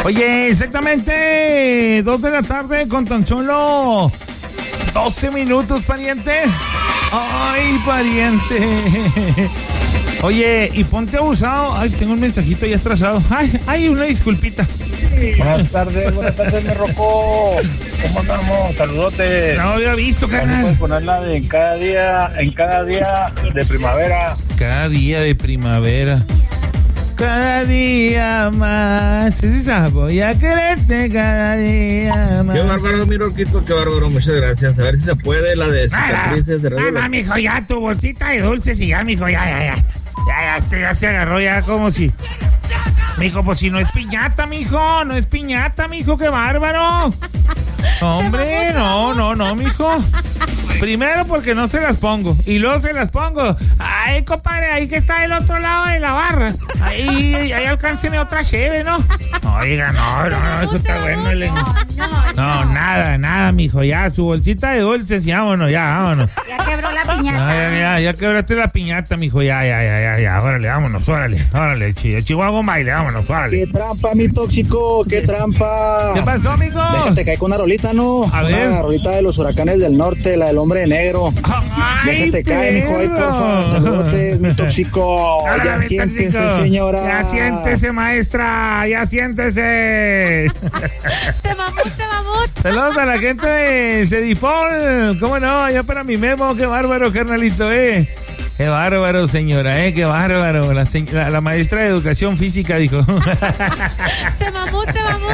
Oye, exactamente 2 de la tarde con tan solo 12 minutos, pariente. Ay, pariente. Oye, y ponte abusado. Ay, tengo un mensajito ya atrasado. Ay, una disculpita. Buenas tardes, mi Rocco. ¿Cómo andamos? Saludotes. No había visto, carnal. Puedes ponerla de en cada día de primavera. Cada día de primavera. Cada día más. Es esa, voy a quererte cada día más. Qué bárbaro, mi Roquito, qué bárbaro. Muchas gracias. A ver si se puede la de cicatrices de radio. No, mijo, ya tu bolsita de dulces y ya, mijo, ya se agarró ya como si... Mijo, pues si no es piñata, mijo, qué bárbaro. Hombre, no, mijo. Primero porque no se las pongo, y luego se las pongo. Ay, compadre, ahí que está del otro lado de la barra. Ahí alcánceme otra cheve, ¿no? Oiga, no, eso está bueno. No, nada, mijo, ya, su bolsita de dulces y vámonos. Ya quebró la piñata. Ya quebraste la piñata, mijo, ya, órale, vámonos, órale, Chihuahua baile, vámonos, órale. ¡Qué trampa, mi tóxico! ¡Qué trampa! ¿Qué pasó, amigo? Déjate caer con una rolita, ¿no? A ver. Una rolita de los huracanes del norte, la del hombre de negro. Ay, Déjate caer, mijo, ahí, porfa. Saludotes, mi tóxico. Hola, Ya siéntese, tóxico. señora. Ya siéntese, maestra, ya siéntese. Te mamut. Saludos a la gente de Cedipol. ¿Cómo no? Ya para mi Memo, qué bárbaro, carnalito, Qué bárbaro, señora, qué bárbaro. La maestra de educación física dijo. Te mamut.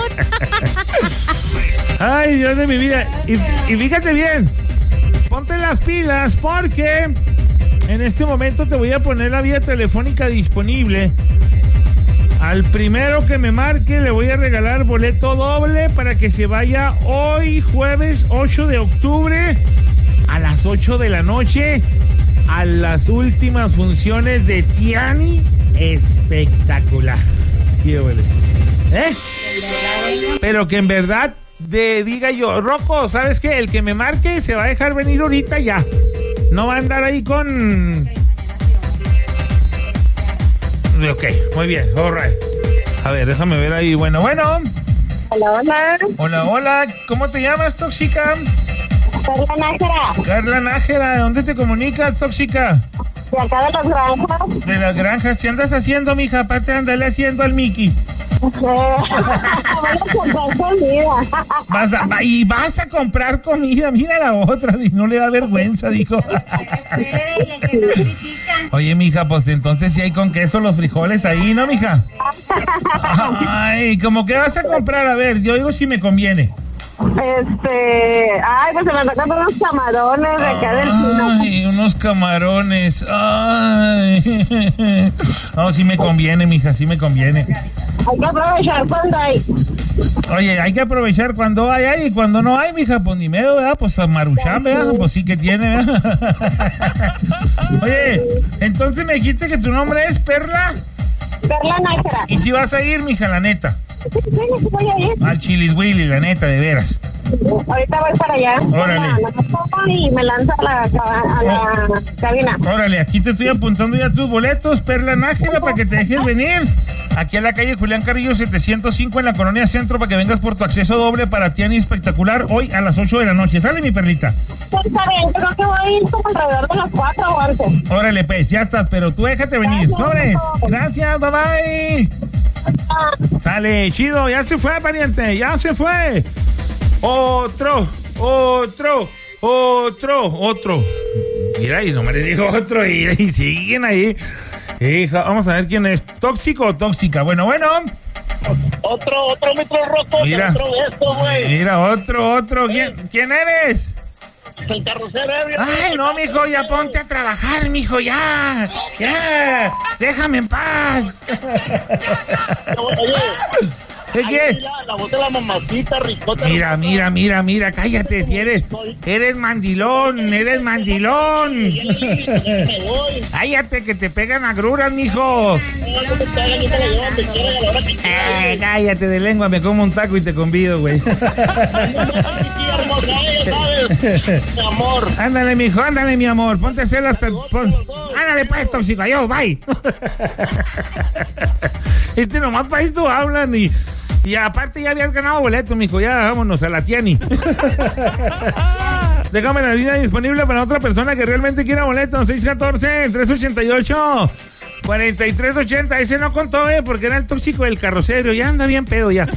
Ay, Dios de mi vida. Y fíjate bien, ponte las pilas porque en este momento te voy a poner la vía telefónica disponible. Al primero que me marque le voy a regalar boleto doble para que se vaya hoy, jueves 8 de octubre, a las 8 de la noche, a las últimas funciones de Tiani. Espectacular. ¿Qué huele? Pero que en verdad diga yo, Rocco, ¿sabes qué? El que me marque se va a dejar venir ahorita ya. No va a andar ahí con... Ok, muy bien, all right. A ver, déjame ver ahí. Bueno. Hola. ¿Cómo te llamas, tóxica? Carla Nájera. ¿De dónde te comunicas, tóxica? De acá de las granjas. De las granjas. ¿Qué andas haciendo, mija? Aparte de andarle haciendo al Mickey. Vas a comprar comida. Mira la otra, no le da vergüenza, dijo. Oye, mija, pues entonces si hay con queso los frijoles ahí, ¿no, mija? Ay, ¿cómo que vas a comprar? A ver, yo digo si me conviene. Pues se me tocan unos camarones de acá del Chino. Ay, unos camarones. Ay. No, sí me conviene, mija, sí me conviene. Hay que aprovechar cuando hay. Oye, hay que aprovechar cuando hay y cuando no hay, mija, pues ni medio, ¿verdad? Pues a maruchar, ¿verdad? Pues sí que tiene, ¿verdad? Oye, entonces me dijiste que tu nombre es Perla. Perla Nájera. ¿Y si vas a ir, mija, la neta? Sí, voy a ir. Al Chilis Willy, la neta, de veras. Ahorita voy para allá. Órale. Y me lanzo a la cabina. Órale, aquí te estoy apuntando ya tus boletos, Perla Nájera, para que te dejes venir. Aquí a la calle Julián Carrillo 705 en la Colonia Centro para que vengas por tu acceso doble para Tiani Espectacular hoy a las 8 de la noche. ¿Sale, mi perlita? Pues está bien, creo que voy a ir como alrededor de las 4 o antes. Órale, pues, ya estás, pero tú déjate venir. ¡Sobres! Gracias, bye bye. Sale, chido, ya se fue, pariente, ya se fue. Otro. Mira, y no me le dijo otro, y siguen ahí. Hija, vamos a ver quién es. ¿Tóxico o tóxica? Bueno. Otro metro rojo. Mira, otro de esto, güey. Mira, otro. ¿Quién eres? El carrocero, Ay, no, mijo, ya ponte a trabajar, mijo, ya. Déjame en paz. Oye. ¿Qué? La voz de la mamacita, ricota. Mira, cállate, si eres mandilón. Cállate, que te pegan agruras, mijo. Cállate de lengua, me como un taco y te convido, güey. Mi amor. Ándale, mijo, mi amor, ponte a hacer hasta... Ándale, pues, tóxico, yo, bye. Nomás para esto hablan y... Y aparte ya habías ganado boleto, mijo. Ya vámonos a la Tiani. Déjame la línea disponible para otra persona que realmente quiera boleto. 614-388-4380. Ese no contó, porque era el tóxico del carrocerio. Ya anda bien pedo ya.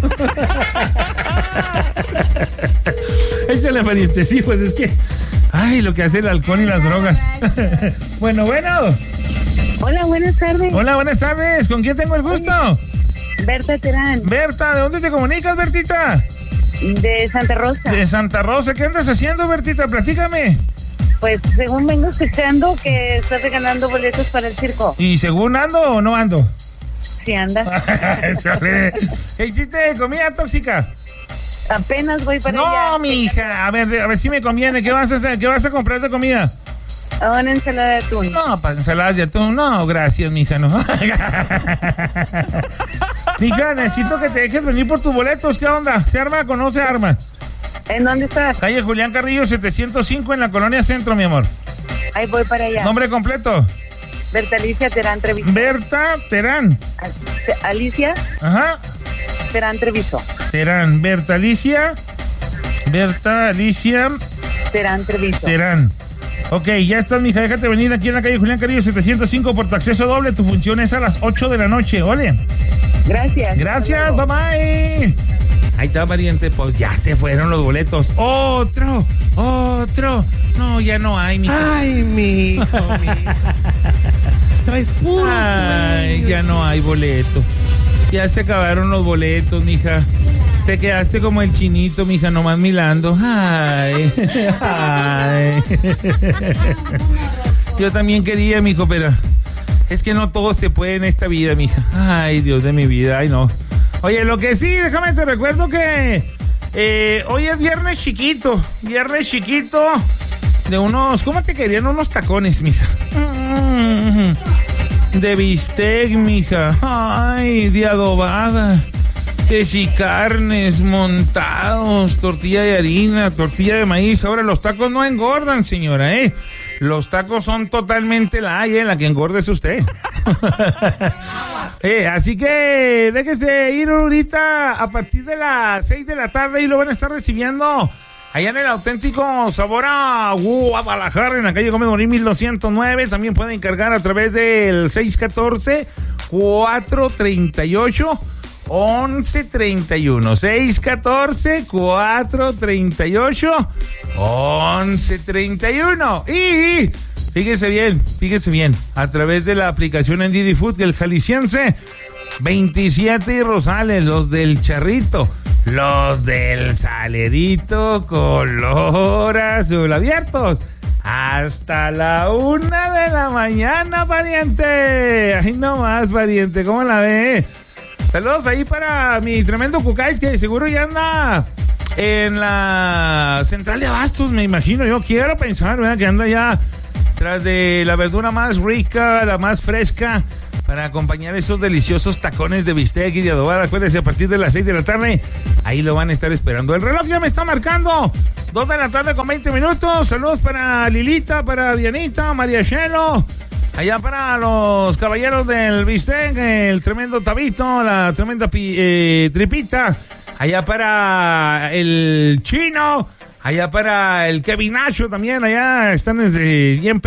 Échale, pariente. Sí, pues es que... Ay, lo que hace el alcohol y las drogas. Bueno. Hola, buenas tardes. Hola, buenas tardes. ¿Con quién tengo el gusto? Berta Terán, Berta, ¿de dónde te comunicas, Bertita? de Santa Rosa. De Santa Rosa. ¿Qué andas haciendo, Bertita? Platícame. Pues según vengo escuchando que estás regalando boletos para el circo. ¿Y según ando o no ando? Sí, anda. ¿Qué hiciste? ¿Comida tóxica? Apenas voy para allá. No, mi hija. A ver si me conviene. ¿Qué vas a hacer? ¿Qué vas a comprar de comida? Una ensalada de atún. No, para ensaladas de atún. No, gracias, mija, no. Mija, necesito que te dejes venir por tus boletos. ¿Qué onda? ¿Se arma o no se arma? ¿En dónde estás? Calle Julián Carrillo 705 en la Colonia Centro, mi amor. Ahí voy para allá. ¿Nombre completo? Berta Alicia Terán Treviso. Berta Terán. Alicia Ajá. Terán Treviso. Terán. Berta Alicia Terán Treviso. Terán. Ok, ya estás, mija. Déjate venir aquí en la calle Julián Carrillo 705 por tu acceso doble. Tu función es a las 8 de la noche. Ole. Gracias. Gracias, bye bye. Ahí está, pariente. Pues ya se fueron los boletos. Otro. No, ya no hay, mija. Ay, mijo. Traes puro. Ay, ya no hay boletos. Ya se acabaron los boletos, mija. Te quedaste como el chinito, mija, nomás milando. Ay. Yo también quería, mijo, pero es que no todo se puede en esta vida, mija. Ay, Dios de mi vida, ay, no. Oye, lo que sí, déjame te recuerdo que hoy es viernes chiquito de unos, ¿cómo te querían? Unos tacones, mija. De bistec, mija. Ay, de adobada. Que si carnes, montados, tortilla de harina, tortilla de maíz. Ahora los tacos no engordan, señora, Los tacos son totalmente la que engorda es usted. Así que déjese ir ahorita a partir de las 6 de la tarde y lo van a estar recibiendo allá en el auténtico Sabor a Guadalajara, en la calle Gómez Morín 1209. También pueden encargar a través del 614-438 1131 614-438-1131. Y fíjese bien, a través de la aplicación en Didi Food, el jalisciense 27 y Rosales, los del Charrito, los del Salerito, color azul, abiertos hasta la 1 de la mañana, pariente. Ay, no más, pariente, ¿cómo la ve? Saludos ahí para mi tremendo Cucáis, que seguro ya anda en la central de abastos, me imagino. Yo quiero pensar, ¿verdad?, que anda ya tras de la verdura más rica, la más fresca, para acompañar esos deliciosos tacones de bistec y de adobada. Acuérdense, a partir de las 6 de la tarde, ahí lo van a estar esperando. El reloj ya me está marcando 2 de la tarde con 20 minutos. Saludos para Lilita, para Dianita, María Chelo. Allá para los caballeros del bistec, el tremendo Tabito, la tremenda Tripita. Allá para el Chino. Allá para el Kevin Nacho también. Allá están desde bien